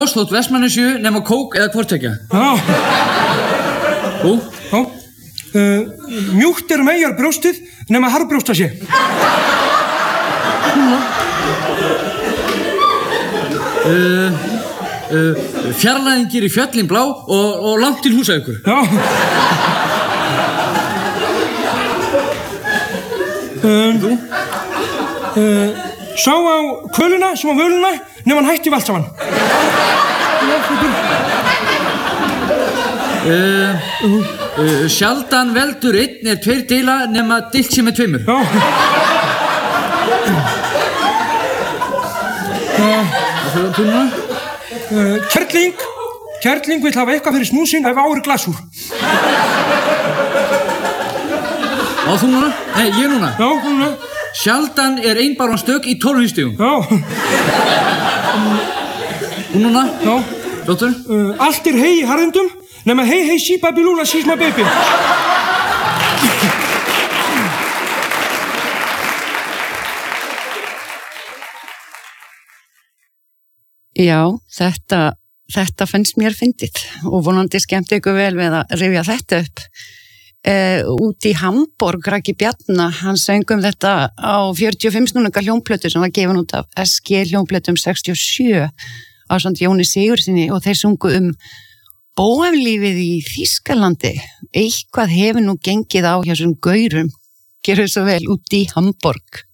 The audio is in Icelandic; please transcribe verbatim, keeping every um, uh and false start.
Þótt Vestmannaeyju nema kók eða hvorttveggja. Já. Þú? Já. Uh, mjúkt er meyjar brjóstið nema harðbrjósta sé. Uh, uh, fjarlæðin gerir fjöllin blá og, og langt til Húsavíkur. Já. Um, Þú? Uh, sá á kvöluna sem á völuna nema hann hætti allt saman. Uh, uh, sjaldan veldur einn er tveir deila nema deilt sé með tveimur. Já. Uh, Þú núna? Uh, Kerling, Kerling vill hafa eitthvað fyrir snúsinn ef ári glasúr. Á þú núna? Nei, ég núna. Já, núna. Sjaldan er einbarón stök í tólf stigum. Já. Þú núna? Já. Dóttur? Uh, allt er hei í harðindum nema hei hei sí baby lúla sís my baby. Já, þetta, þetta fannst mér fyndið og vonandi skemmti ykkur vel við að rifja þetta upp. Uh, út í Hamborg, Raggi Bjarna, hann söng um þetta á fjörutíu og fimm snúninga hljómplötu sem var gefin út af S G hljómplötum sextíu og sjö á samt Jóni Sigurðssyni og þeir sungu um bóeflífið í Þýskalandi. Eitthvað hefur nú gengið á hjá þessum gaurum. Gerðu svo vel út í Hamborg.